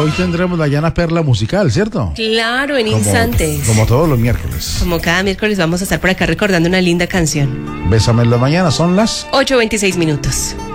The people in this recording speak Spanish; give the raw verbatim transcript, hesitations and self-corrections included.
hoy tendremos la llana perla musical, ¿cierto? Claro, en Como- instantes. Como todos los miércoles. Como cada miércoles vamos a estar por acá recordando una linda canción. Bésame en la mañana, son las... ocho veintiséis minutos.